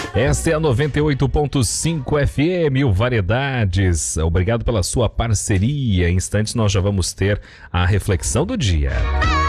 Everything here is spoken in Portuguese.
Esta é a 98.5 FM, o Variedades. Obrigado pela sua parceria. Em instantes nós já vamos ter a reflexão do dia.